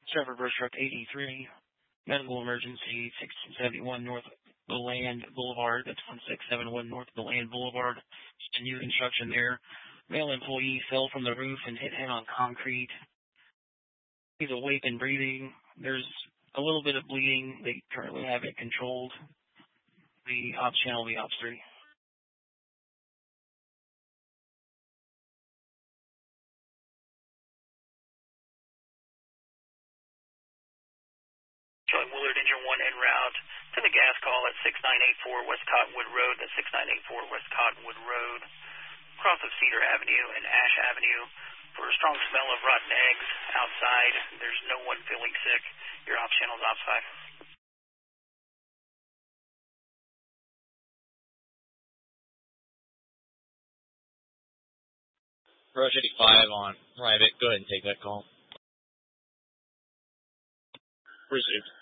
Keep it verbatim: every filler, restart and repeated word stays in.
Trevor Brush Truck eighty-three, medical emergency, sixteen seventy-one North Deland Boulevard. That's one six seven one North Deland Boulevard. Just a new construction there. Male employee fell from the roof and hit head on concrete. He's awake and breathing. There's a little bit of bleeding. They currently have it controlled. The ops channel will be ops three. Showing Willard Engine one en route to the gas call at six nine eight four West Cottonwood Road. That's six nine eight four West Cottonwood Road. Cross of Cedar Avenue and Ash Avenue for a strong smell of rotten eggs outside. There's no one feeling sick. Your ops channel is ops five. Rush eighty-five on private. Go ahead and take that call. Received.